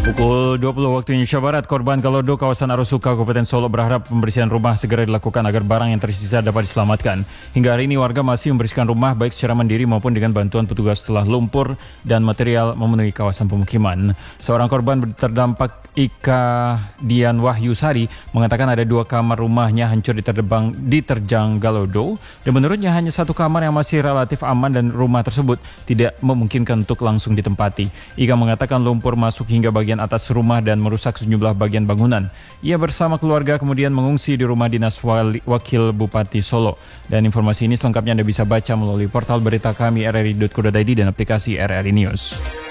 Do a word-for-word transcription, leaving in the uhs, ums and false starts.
Pukul dua puluh waktu Indonesia Barat, korban Galodo kawasan Arosuka, Kabupaten Solo berharap pembersihan rumah segera dilakukan agar barang yang tersisa dapat diselamatkan. Hingga hari ini warga masih membersihkan rumah baik secara mandiri maupun dengan bantuan petugas setelah lumpur dan material memenuhi kawasan pemukiman. Seorang korban terdampak Ika Dian Wahyu Sari mengatakan ada dua kamar rumahnya hancur diterjang, diterjang Galodo dan menurutnya hanya satu kamar yang masih relatif aman dan rumah tersebut tidak memungkinkan untuk langsung ditempati. Ika mengatakan lumpur masuk hingga bagian atas rumah dan merusak sejumlah bagian bangunan. Ia bersama keluarga kemudian mengungsi di rumah dinas Wali, Wakil Bupati Solo. Dan informasi ini selengkapnya Anda bisa baca melalui portal berita kami r r i dot co dot i d dan aplikasi R R I News.